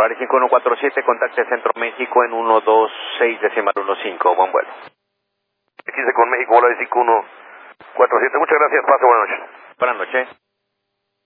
Volaris 5147, contacte Centro México en 126.15. Buen vuelo. 15 con México, Volaris 5147. Muchas gracias, pase buenas noches. Buenas noches.